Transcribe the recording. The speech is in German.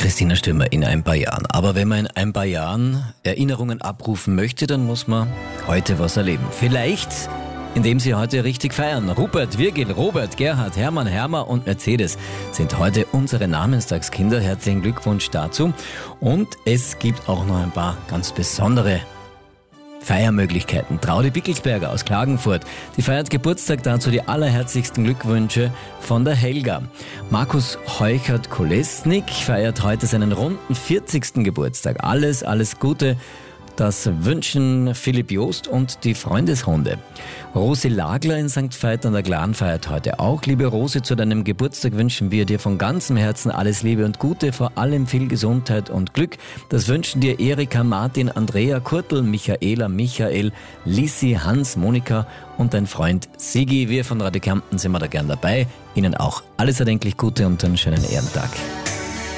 Christina Stürmer in ein paar Jahren. Aber wenn man in ein paar Jahren Erinnerungen abrufen möchte, dann muss man heute was erleben. Vielleicht, indem Sie heute richtig feiern. Rupert, Virgil, Robert, Gerhard, Hermann, Hermer und Mercedes sind heute unsere Namenstagskinder. Herzlichen Glückwunsch dazu. Und es gibt auch noch ein paar ganz besondere Feiermöglichkeiten. Traudi Bickelsberger aus Klagenfurt, die feiert Geburtstag, dazu die allerherzlichsten Glückwünsche von der Helga. Markus Heuchert-Kolesnik feiert heute seinen runden 40. Geburtstag. Alles Gute. Das wünschen Philipp Joost und die Freundeshunde. Rose Lagler in St. Veit an der Glan feiert heute auch. Liebe Rose, zu deinem Geburtstag wünschen wir dir von ganzem Herzen alles Liebe und Gute, vor allem viel Gesundheit und Glück. Das wünschen dir Erika, Martin, Andrea, Kurtl, Michaela, Michael, Lissi, Hans, Monika und dein Freund Sigi. Wir von Radio Kärnten sind wir da gern dabei. Ihnen auch alles erdenklich Gute und einen schönen Ehrentag.